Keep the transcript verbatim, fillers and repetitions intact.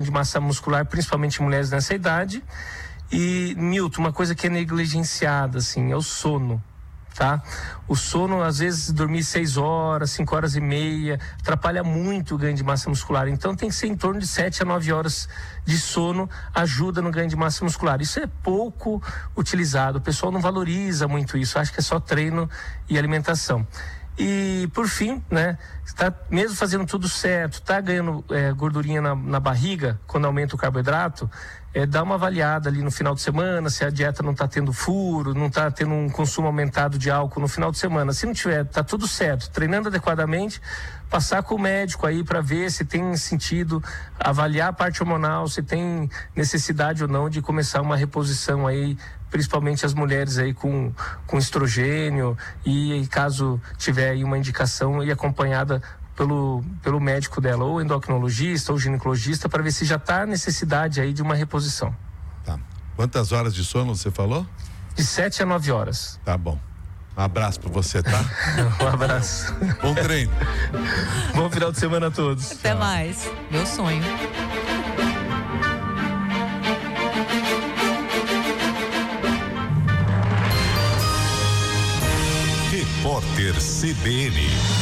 de massa muscular, principalmente em mulheres nessa idade. E, Milton, uma coisa que é negligenciada, assim, é o sono. Tá? O sono, às vezes, dormir seis horas, cinco horas e meia, atrapalha muito o ganho de massa muscular. Então tem que ser em torno de sete a nove horas de sono, ajuda no ganho de massa muscular. Isso é pouco utilizado, o pessoal não valoriza muito isso, acha que é só treino e alimentação. E por fim, né, tá mesmo fazendo tudo certo, tá ganhando é, gordurinha na, na barriga, quando aumenta o carboidrato, é, dá uma avaliada ali no final de semana, se a dieta não tá tendo furo, não tá tendo um consumo aumentado de álcool no final de semana. Se não tiver, tá tudo certo, treinando adequadamente, passar com o médico aí para ver se tem sentido, avaliar a parte hormonal, se tem necessidade ou não de começar uma reposição aí, principalmente as mulheres aí com, com estrogênio, e caso tiver aí uma indicação, e acompanhada pelo, pelo médico dela, ou endocrinologista ou ginecologista, para ver se já está a necessidade aí de uma reposição. Tá. Quantas horas de sono você falou? De sete a nove horas. Tá bom. Um abraço pra você, tá? Um abraço. Bom treino. Bom final de semana a todos. Até Tchau. mais. Meu sonho. Repórter C B N.